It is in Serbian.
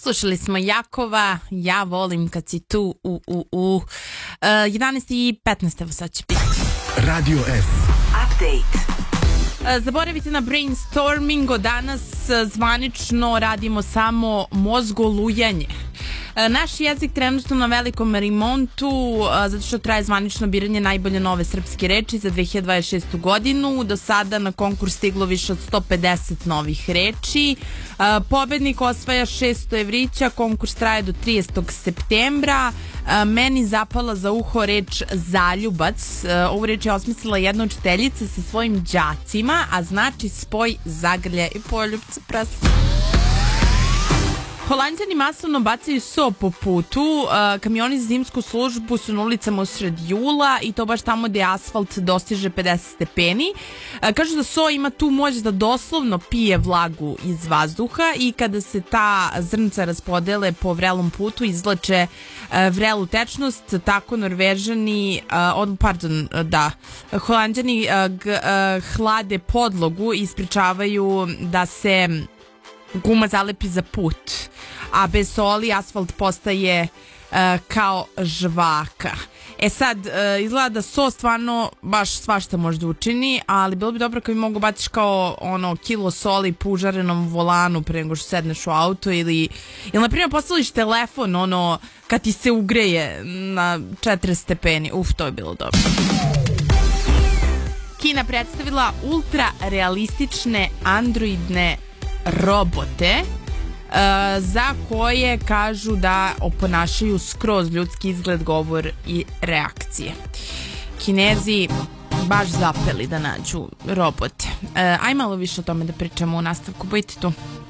Slušali smo Jakova, ja volim kad si tu, 11:15, evo sad će biti. Radio F. Update. Zaboravite na brainstorming, od danas zvanično radimo samo mozgolujanje. Naš jezik trenutno na velikom remontu, zato što traje zvanično biranje najbolje nove srpske reči za 2026. godinu. Do sada na konkurs stiglo više od 150 novih reči. Pobednik osvaja 600 evrića, konkurs traje do 30. septembra. Meni zapala za uho reč zaljubac. Ovu reč je osmislila jedna učiteljica sa svojim đacima, a znači spoj zagrlja i poljupca prasa. Holanđani masovno bacaju so po putu, kamioni za zimsku službu su na ulicama usred jula i to baš tamo gde asfalt dostiže 50 stepeni. Kažu da so ima tu moć da doslovno pije vlagu iz vazduha i kada se ta zrnca raspodele po vrelom putu izvlače vrelu tečnost, tako Holanđani hlade podlogu i ispričavaju da se guma zalepi za put, a bez soli asfalt postaje kao žvaka. Sad, izgleda da so stvarno baš svašta može da učini, ali bilo bi dobro kad bi mogo baciš kao kilo soli po užarenom volanu pre nego što sedneš u auto ili na primjer postaviš telefon kad ti se ugreje na 40 stepeni. To je bilo dobro. Kina predstavila ultra realistične androidne robote za koje kažu da oponašaju skroz ljudski izgled, govor i reakcije. Kinezi baš zapeli da nađu robote. Aj malo više o tome da pričamo u nastavku, budite tu.